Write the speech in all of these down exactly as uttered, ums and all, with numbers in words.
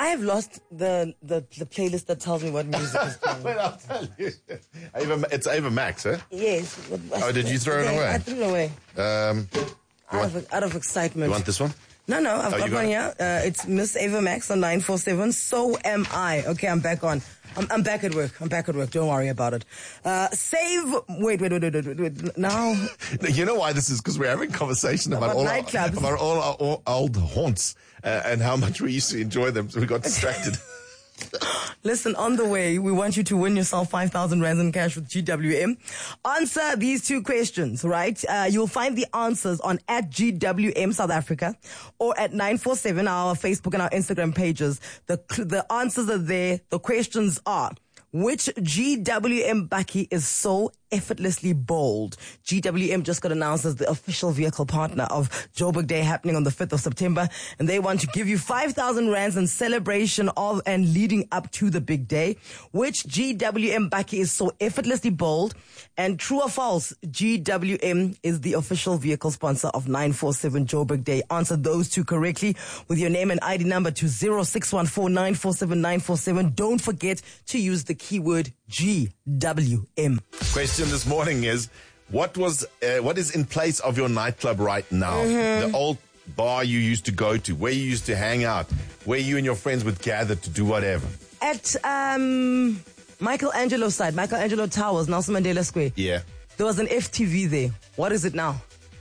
I have lost the, the, the playlist that tells me what music is playing. Well, I'll tell you. Ava, it's Ava Max, eh? Yes. Oh, did you throw it okay, away? I threw it away. Um, Out of, out of excitement. you want this one? No, no, I've Oh, got you got one it? here. Uh, it's Miss Ava Max on nine four seven. So am I. Okay, I'm back on. I'm, I'm back at work. I'm back at work. Don't worry about it. Uh, save. Wait, wait, wait, wait, wait, wait, wait. Now. You know why this is? Because we're having conversation about, About all, our, nightclubs. about all our o- old haunts uh, and how much we used to enjoy them. So we got distracted. Listen, on the way, we want you to win yourself five thousand rands in cash with G W M. Answer these two questions, right? Uh, you'll find the answers on at G W M South Africa or at nine four seven, our Facebook and our Instagram pages. The, the answers are there. The questions are, which G W M bakkie is so effortlessly bold? G W M just got announced as the official vehicle partner of Joburg Day happening on the fifth of September. And they want to give you five thousand rands in celebration of and leading up to the big day. Which G W M bakkie is so effortlessly bold? And true or false, G W M is the official vehicle sponsor of nine four seven Joburg Day. Answer those two correctly with your name and I D number to zero six one four nine four seven nine four seven. Don't forget to use the keyword G W M. Question this morning is, what was uh, what is in place of your nightclub right now? Mm-hmm. The old bar you used to go to, where you used to hang out, where you and your friends would gather to do whatever. At um, Michelangelo side, Michelangelo Towers, Nelson Mandela Square, Yeah. there was an F T V there. What is it now?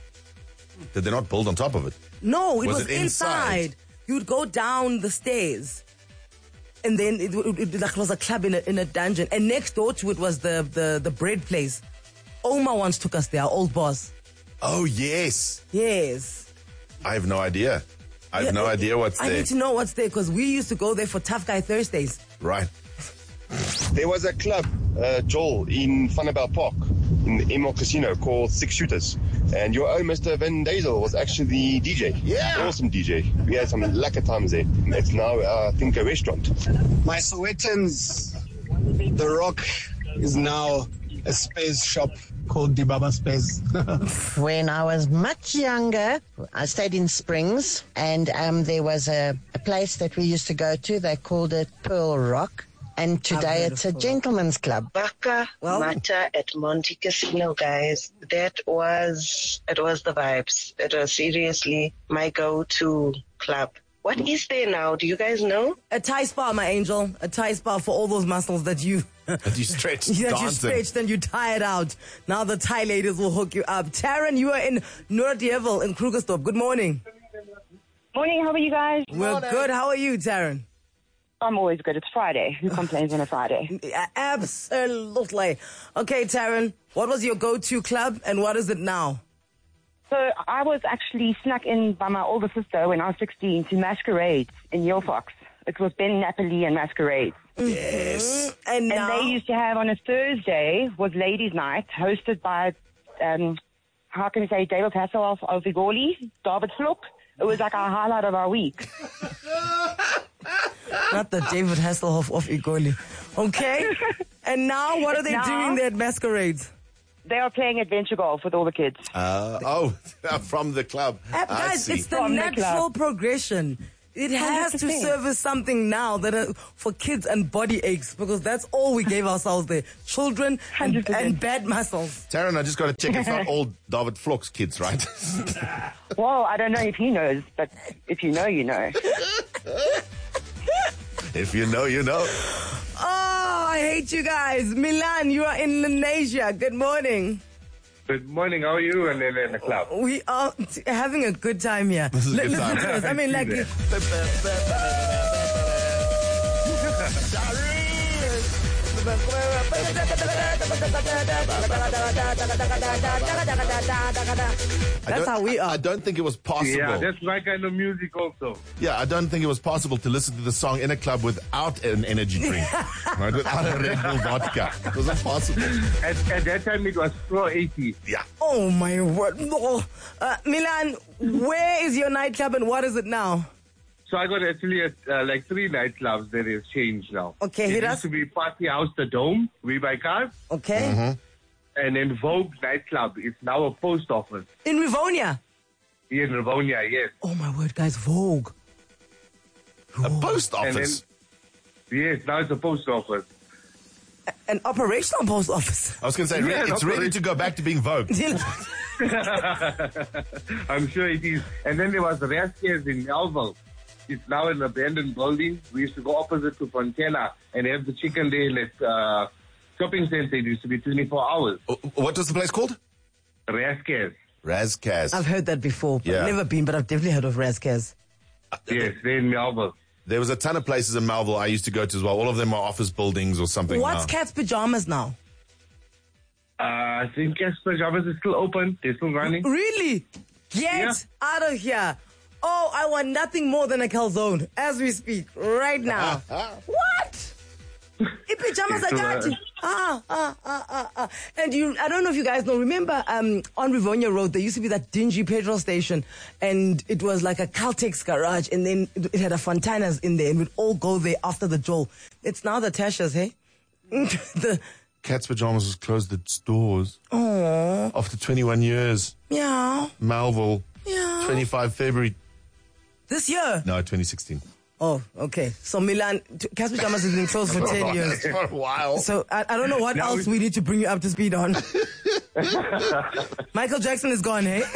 Did they not build on top of it? No, it Was was, it inside? inside. You would go down the stairs. And then it, it, it, it was a club in a, in a dungeon. And next door to it was the, the, the bread place. Oma once took us there, our old boss. Oh, yes. Yes. I have no idea. I have Yeah, no I- idea what's I there. need to know what's there because we used to go there for Tough Guy Thursdays. Right. There was a club, uh, Joel, in Funnabell Park, in the Emerald Casino, called Six Shooters. And your own Mister Van Dazel was actually the D J. Yeah. Awesome D J. We had some lekker times there. It's now, uh, I think, a restaurant. My Sowetans, The Rock is now a space shop called Dibaba Space. When I was much younger, I stayed in Springs, and um, there was a, a place that we used to go to. They called it Pearl Rock, and today heard it's of a Pearl gentleman's club. Baka Well- Mata at Monte Casino, guys. That was, it was the vibes. It was seriously my go-to club. What is there now? Do you guys know? A Thai spa, my angel. A Thai spa for all those muscles that you... That you stretched, that you dancing. stretched and you tired out. Now the Thai ladies will hook you up. Taryn, you are in Noordievel in Krugersdorp. Good morning. Morning, how are you guys? We're good. How are you, Taryn? I'm always good. It's Friday. Who complains on a Friday? Yeah, absolutely. Okay, Taryn, what was your go-to club and what is it now? So I was actually snuck in by my older sister when I was sixteen to masquerades in Yalefox. It was Ben Napoli and Masquerades. Yes. And And now... they used to have on a Thursday was Ladies' Night, hosted by, um, how can I say, David Hasselhoff of Igoli, David Vloek. It was like our highlight of our week. Not the David Hasselhoff of Igoli. Okay? And now what are they Now- doing there at masquerades? They are playing adventure golf with all the kids. Uh, oh, from the club. Uh, I guys, see. it's the From the natural club. progression. It has to one hundred percent. service something now that are for kids and body aches because that's all we gave ourselves there. Children and, one hundred percent. and bad muscles. Taryn, I just got to check. It's not all David Vlok's kids, right? Well, I don't know if he knows, but if you know, you know. If you know, you know. Oh, I hate you guys. Milan, you are in Indonesia. Good morning. Good morning. How are you? And then in the club. We are t- having a good time here. This is a good Listen time. to this. I mean, like... That's how we I are. don't think it was possible. Yeah, that's my kind of music also. Yeah, I don't think it was possible to listen to the song in a club without an energy drink, right? Without a Red Bull vodka. It was impossible. At, at that time, it was Pro eighty. Yeah. Oh my word. No. Uh, Milan, where is your nightclub and what is it now? So I got actually a, uh, like three nightclubs that has changed now. Okay, it hit used us. to be Party House, the Dome, We Buy Cars, Okay. and then Vogue nightclub. It's now a post office In Rivonia. here in Rivonia. Yes. Oh my word, guys, Vogue. A post And office. then, yes, now it's a post office. An operational post office. I was going to say, Yeah, re- it's an ready to go back to being Vogue. I'm sure it is. And then there was Rascas in Melville. It's now an abandoned building. We used to go opposite to Fontana and have the chicken there at uh, shopping center. It used to be twenty-four hours. Oh, what was the place called? Rascas. Razkaz. I've heard that before. But Yeah. Never been, but I've definitely heard of Razkaz. Yes, they're in Melville. There was a ton of places in Melville I used to go to as well. All of them are office buildings or something. What's now. Cat's Pajamas now? Uh, I think Cat's Pajamas is still open. They're still running. Really? Get Yeah. out of here. Oh, I want nothing more than a calzone as we speak right now. What? In pajamas It's are all dirty. right. Ah, ah, ah, ah, ah. And you, I don't know if you guys know, remember um, on Rivonia Road, there used to be that dingy petrol station and it was like a Caltex garage and then it, it had a Fontana's in there and we'd all go there after the Joel. It's now the Tasha's, hey? the, Cat's Pajamas has closed its doors oh, after twenty-one years. yeah, Melville, yeah. twenty-five February. This year? No, twenty sixteen. Oh, okay. So Milan, t- Cat's Pajamas has been closed for ten years. For a while. So I, I don't know what Now else we- we need to bring you up to speed on. Michael Jackson is gone, hey?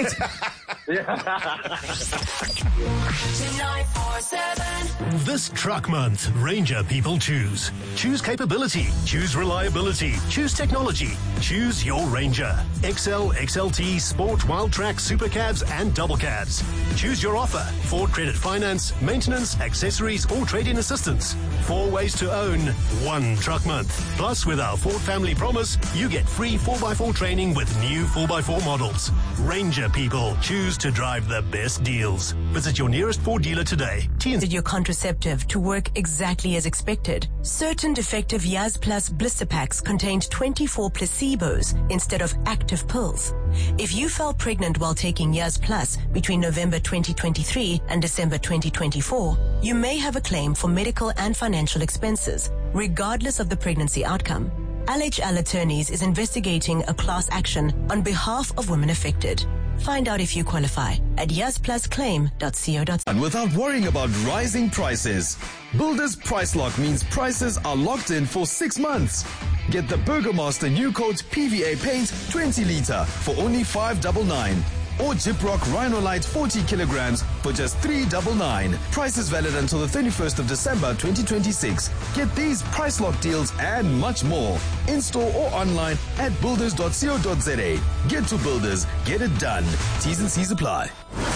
nine four seven. This truck month, Ranger people choose. Choose capability. Choose reliability. Choose technology. Choose your Ranger. X L, X L T, Sport, Wild Track, Super Cabs, and Double Cabs. Choose your offer. Ford Credit Finance, maintenance, accessories, or trade-in assistance. Four ways to own one truck month. Plus, with our Ford Family Promise, you get free four by four training with new four by four models. Ranger people choose to drive the best deals. Visit your nearest Ford dealer today. T N C. Did your contraceptive to work exactly as expected? Certain defective Yaz Plus blister packs contained twenty-four placebos instead of active pills. If you fell pregnant while taking Yaz Plus between November twenty twenty-three and December twenty twenty-four, you may have a claim for medical and financial expenses, regardless of the pregnancy outcome. L H L Attorneys is investigating a class action on behalf of women affected. Find out if you qualify at yaz plus claim dot co dot za. And without worrying about rising prices. Builders Price Lock means prices are locked in for six months. Get the Burgermaster New Coat P V A paint twenty litre for only five ninety-nine. Or Gyprock Rhinolite forty kilograms for just three ninety-nine. Prices valid until the thirty-first of December twenty twenty-six. Get these price lock deals and much more in store or online at builders dot co dot za. Get to Builders, get it done. T's and C's apply.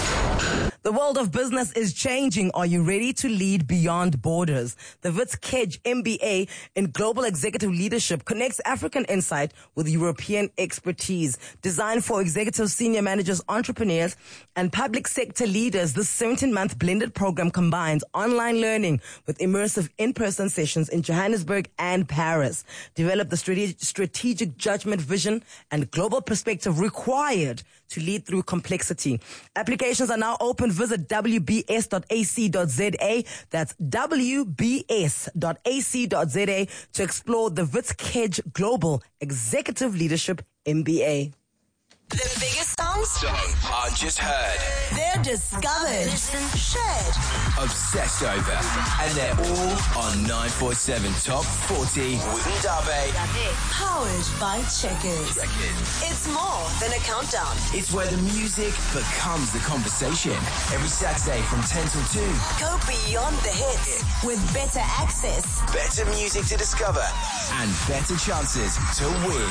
The world of business is changing. Are you ready to lead beyond borders? The Wits Kedge M B A in Global Executive Leadership connects African insight with European expertise. Designed for executive senior managers, entrepreneurs, and public sector leaders, this seventeen-month blended program combines online learning with immersive in-person sessions in Johannesburg and Paris. Develop the strate- strategic judgment, vision, and global perspective required to lead through complexity. Applications are now open. Visit w b s dot a c dot z a. That's w b s dot a c dot z a to explore the Wits Kedge Global Executive Leadership M B A. The biggest songs I just heard. they're discovered, shared, Obsessed over. And they're all on nine four seven Top forty with Ndabe. powered by Checkers. It's more than a countdown. It's where the music becomes the conversation. Every Saturday from ten till two. Go beyond the hits with better access. Better music to discover and better chances to win.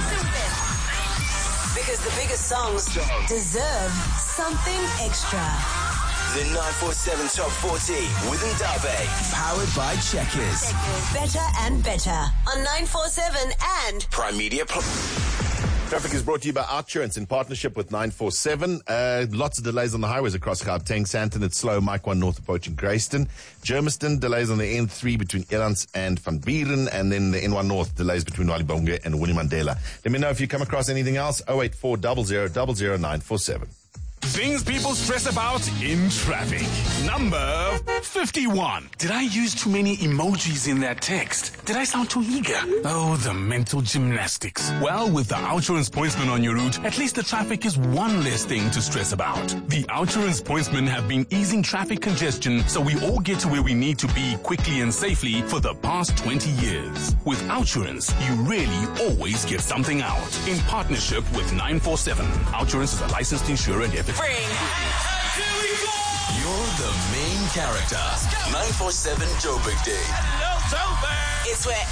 Because the biggest songs deserve something extra. The nine four seven Top forty with Ndabe. Powered by Checkers. Better and better on nine four seven and Prime Media Plus. Traffic is brought to you by Outsurance in partnership with nine four seven. Uh, lots of delays on the highways across Gauteng. Sandton, it's slow. Mike one North approaching Grayston. Germiston, delays on the N three between Elans and Van Buren. And then the N one North, delays between Walibonge and Winnie Mandela. Let me know if you come across anything else. oh eight four zero zero zero zero nine four seven. Things people stress about in traffic. Number fifty-one. Did I use too many emojis in that text? Did I sound too eager? Oh, the mental gymnastics. Well, with the Outsurance Pointsman on your route, at least the traffic is one less thing to stress about. The Outsurance Pointsmen have been easing traffic congestion so we all get to where we need to be quickly and safely for the past twenty years. With Outsurance, you really always get something out. In partnership with nine four seven. Outsurance is a licensed insurer and F F. You're the main character. nine four seven Joburg Day. Hello, Joburg. It's where